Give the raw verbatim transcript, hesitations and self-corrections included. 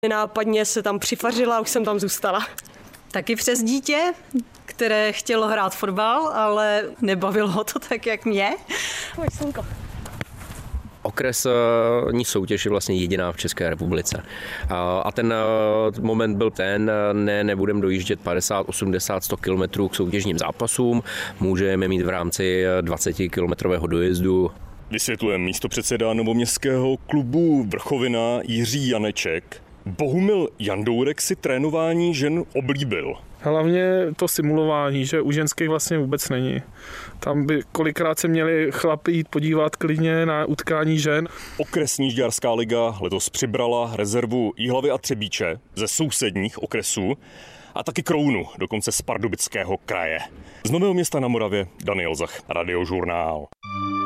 Nenápadně se tam přifařila a už jsem tam zůstala. Taky přes dítě, které chtělo hrát fotbal, ale nebavilo ho to tak, jak mě. Pojď, slunko. Okresní soutěž je vlastně jediná v České republice. A ten moment byl ten, ne, nebudeme dojíždět padesát, osmdesát, sto kilometrů k soutěžním zápasům, můžeme mít v rámci dvacetikilometrového dojezdu. Vysvětluje místopředseda novoměstského klubu Vrchovina Jiří Janeček. Bohumil Jandourek si trénování žen oblíbil. Hlavně to simulování, že u ženských vlastně vůbec není. Tam by kolikrát se měli chlapi jít podívat klidně na utkání žen. Okresní žďárská liga letos přibrala rezervu Jihlavy a Třebíče ze sousedních okresů a taky Krounu, dokonce z Pardubického kraje. Z Nového Města na Moravě Daniel Zach, Radiožurnál.